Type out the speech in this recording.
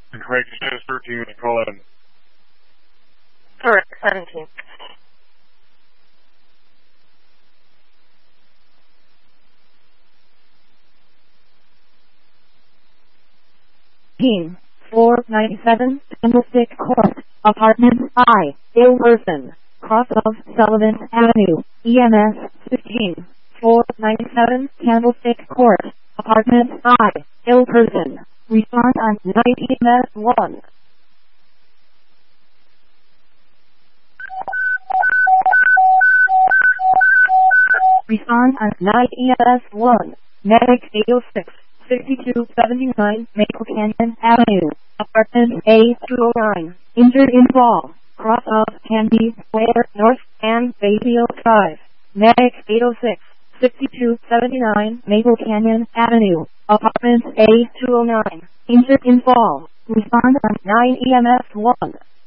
Correct, status 13, call in. Correct, 17. Team 497, Candlestick Court, Apartment I, ill person, cross of Sullivan Avenue, EMS 15, 497, Candlestick Court, Apartment I, ill person, respond on night EMS 1. Respond on night EMS 1, medic 806. 6279 Maple Canyon Avenue, Apartment A209, injured in fall, cross of Candy Square North and Bayfield Drive, medic 806, 6279 Maple Canyon Avenue, Apartment A209, injured in fall, respond on 9 EMS 1.